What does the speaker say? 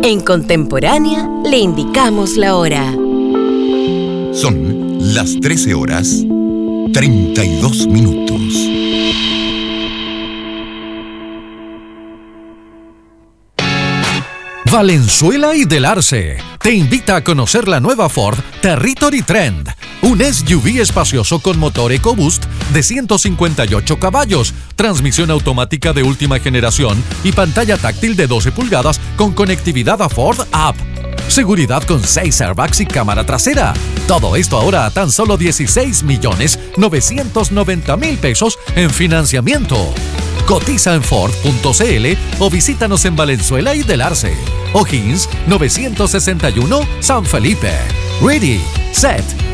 En Contemporánea le indicamos la hora. Son las 13:32. Valenzuela y Del Arce te invita a conocer la nueva Ford Territory Trend, un SUV espacioso con motor EcoBoost de 158 caballos, transmisión automática de última generación y pantalla táctil de 12 pulgadas con conectividad a Ford App. Seguridad con 6 airbags y cámara trasera. Todo esto ahora a tan solo 16.990.000 pesos en financiamiento. Cotiza en Ford.cl o visítanos en Valenzuela y Del Arce. O'Higgins 961 San Felipe. Ready, set,